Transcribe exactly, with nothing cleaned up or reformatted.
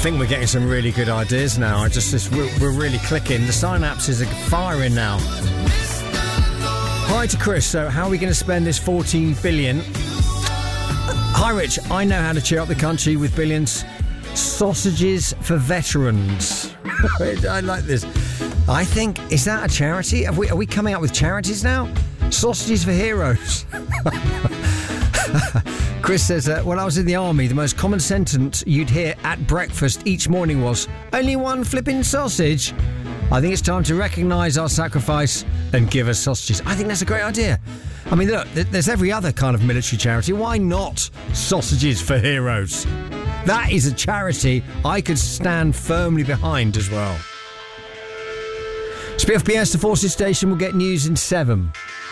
think we're getting some really good ideas now. I just, just we're, we're really clicking. The synapses are firing now. Hi to Chris. So, how are we going to spend this fourteen billion? Hi, Rich. I know how to cheer up the country with billions. Sausages for veterans. I like this. I think, is that a charity? Are we, are we coming up with charities now? Sausages for heroes. Chris says, uh, when I was in the army, the most common sentence you'd hear at breakfast each morning was, only one flipping sausage? I think it's time to recognise our sacrifice and give us sausages. I think that's a great idea. I mean, look, there's every other kind of military charity. Why not Sausages for Heroes? That is a charity I could stand firmly behind as well. Spiff P S, the Forces Station will get news in seven.